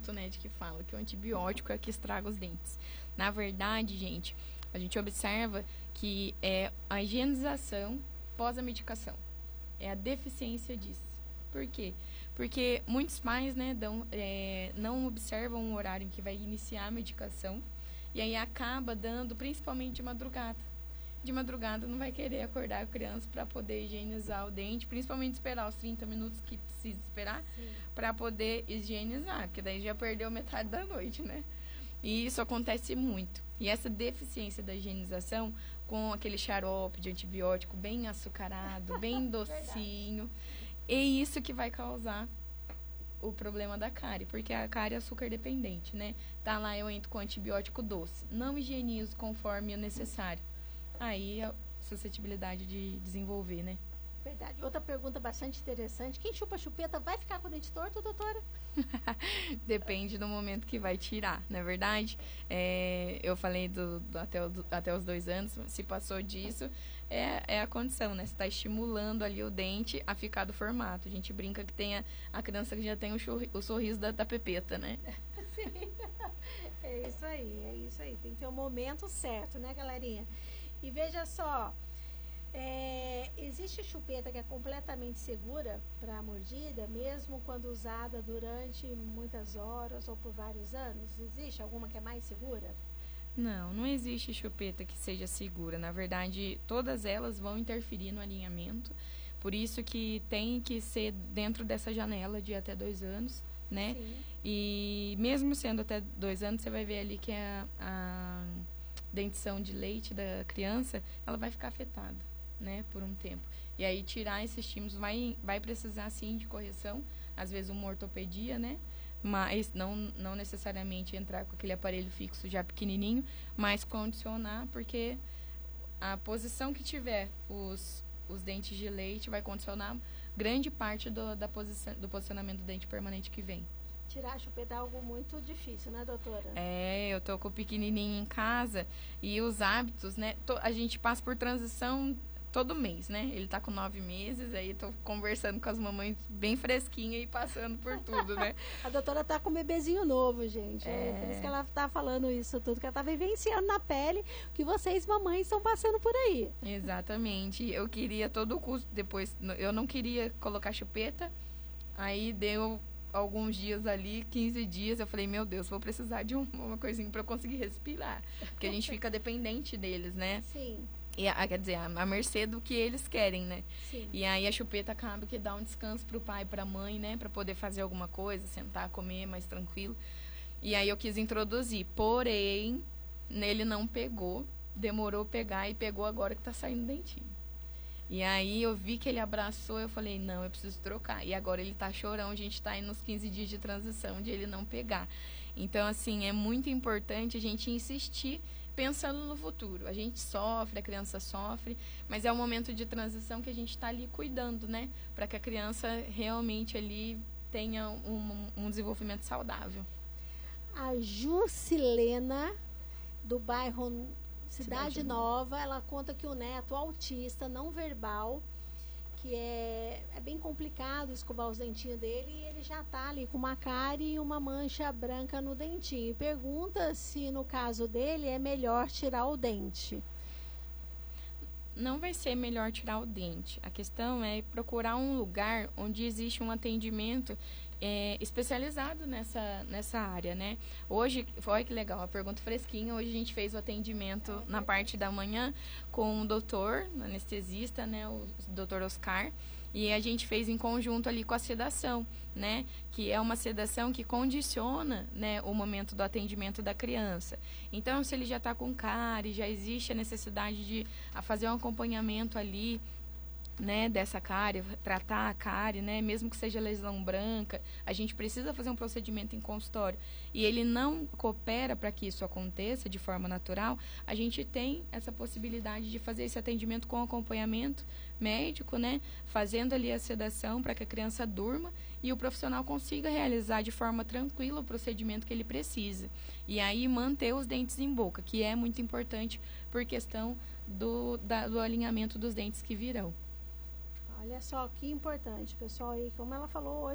mito, né, de que fala que o antibiótico é que estraga os dentes. Na verdade, gente, a gente observa que é a higienização pós a medicação. É a deficiência disso. Por quê? Porque muitos pais, né, não observam o horário em que vai iniciar a medicação e aí acaba dando, principalmente de madrugada. De madrugada não vai querer acordar a criança para poder higienizar o dente, principalmente esperar os 30 minutos que precisa esperar para poder higienizar, porque daí já perdeu metade da noite, né? E isso acontece muito. E essa deficiência da higienização com aquele xarope de antibiótico bem açucarado, bem docinho, é isso que vai causar o problema da cárie, porque a cárie é açúcar dependente, né? Tá lá, eu entro com antibiótico doce, não higienizo conforme o necessário. Aí a suscetibilidade de desenvolver, né? Verdade. Outra pergunta bastante interessante. Quem chupa chupeta vai ficar com o dente torto, doutora? Depende do momento que vai tirar, não é verdade? Eu falei até os 2 anos, se passou disso, é a condição, né? Você está estimulando ali o dente a ficar do formato. A gente brinca que tem a criança que já tem o sorriso da pepeta, né? Sim, é isso aí. Tem que ter o momento certo, né, galerinha? E veja só, existe chupeta que é completamente segura para a mordida, mesmo quando usada durante muitas horas ou por vários anos? Existe alguma que é mais segura? Não existe chupeta que seja segura. Na verdade, todas elas vão interferir no alinhamento. Por isso que tem que ser dentro dessa janela de até 2 anos, né? Sim. E mesmo sendo até 2 anos, você vai ver ali que a dentição de leite da criança, ela vai ficar afetada, né, por um tempo. E aí tirar esses estímulos vai precisar sim de correção, às vezes uma ortopedia, né, mas não necessariamente entrar com aquele aparelho fixo já pequenininho, mas condicionar, porque a posição que tiver os dentes de leite vai condicionar grande parte do posicionamento do dente permanente que vem. Tirar a chupeta é algo muito difícil, né, doutora? Eu tô com o pequenininho em casa e os hábitos, né? A gente passa por transição todo mês, né? Ele tá com 9 meses, aí tô conversando com as mamães bem fresquinha e passando por tudo, né? A doutora tá com um bebezinho novo, gente. Por isso que ela tá falando isso tudo, que ela tá vivenciando na pele o que vocês, mamães, estão passando por aí. Exatamente. Eu queria todo o custo depois, eu não queria colocar chupeta, aí deu alguns dias ali, 15 dias, eu falei, meu Deus, vou precisar de uma coisinha para eu conseguir respirar. Porque a gente fica dependente deles, né? Sim. E quer dizer, a mercê do que eles querem, né? Sim. E aí a chupeta acaba que dá um descanso pro pai e pra mãe, né? Pra poder fazer alguma coisa, sentar, comer mais tranquilo. E aí eu quis introduzir, porém, nele não pegou, demorou pegar e pegou agora que tá saindo dentinho. E aí eu vi que ele abraçou, eu falei, não, eu preciso trocar. E agora ele tá chorão, a gente tá indo nos 15 dias de transição, de ele não pegar. Então, assim, é muito importante a gente insistir pensando no futuro. A gente sofre, a criança sofre, mas é um momento de transição que a gente tá ali cuidando, né? Para que a criança realmente ali tenha um desenvolvimento saudável. A Jusilena, do bairro Cidade Nova, ela conta que o neto autista, não verbal, que é bem complicado escovar os dentinhos dele, e ele já tá ali com uma cárie e uma mancha branca no dentinho. E pergunta se no caso dele é melhor tirar o dente. Não vai ser melhor tirar o dente. A questão é procurar um lugar onde existe um atendimento especializado nessa área, né? Hoje, olha que legal, a pergunta fresquinha. Hoje a gente fez o atendimento na parte da manhã com o doutor, anestesista, né? O doutor Oscar. E a gente fez em conjunto ali com a sedação, né? Que é uma sedação que condiciona, né, o momento do atendimento da criança. Então, se ele já está com cárie, já existe a necessidade de fazer um acompanhamento ali, né, dessa cárie, tratar a cárie, né, mesmo que seja lesão branca, a gente precisa fazer um procedimento em consultório e ele não coopera para que isso aconteça de forma natural, a gente tem essa possibilidade de fazer esse atendimento com acompanhamento médico, né, fazendo ali a sedação para que a criança durma e o profissional consiga realizar de forma tranquila o procedimento que ele precisa. E aí manter os dentes em boca, que é muito importante por questão do alinhamento dos dentes que virão. Olha só que importante, pessoal, e como ela falou hoje,